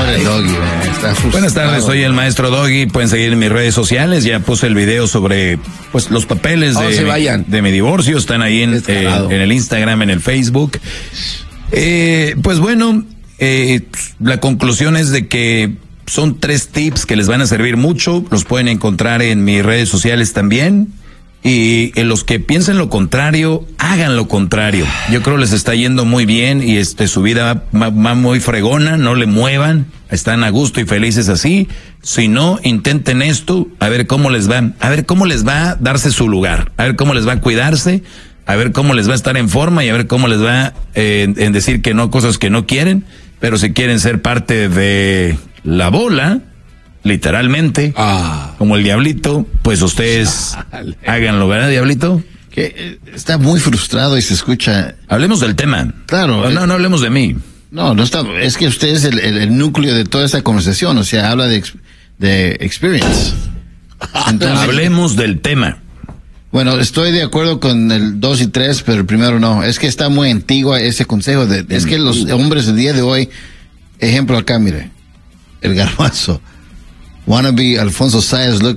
Pobre Doggy, está frustrado. Buenas tardes, soy el maestro Doggy. Pueden seguir en mis redes sociales. Ya puse el video sobre pues los papeles de mi divorcio. Están ahí en el Instagram, en el Facebook. Pues bueno, la conclusión es de que son 3 tips que les van a servir mucho. Los pueden encontrar en mis redes sociales también. Y en los que piensen lo contrario, hagan lo contrario. Yo creo les está yendo muy bien y su vida va muy fregona, no le muevan, están a gusto y felices así. Si no, intenten esto, a ver cómo les va, a ver cómo les va a darse su lugar, a ver cómo les va a cuidarse, a ver cómo les va a estar en forma y a ver cómo les va en decir que no, cosas que no quieren, pero si quieren ser parte de la bola, literalmente, como el diablito, pues ustedes háganlo, ¿verdad, diablito? Que está muy frustrado y se escucha. Hablemos del tema. Claro. No hablemos de mí. No está, es que usted es el núcleo de toda esta conversación, o sea, habla de experience. Entonces, hablemos del tema. Bueno, estoy de acuerdo con el 2 y 3, pero el primero no. Es que está muy antiguo ese consejo. Es que los hombres del día de hoy, ejemplo acá, mire, el Garbanzo. Wannabe Alfonso Sayas, look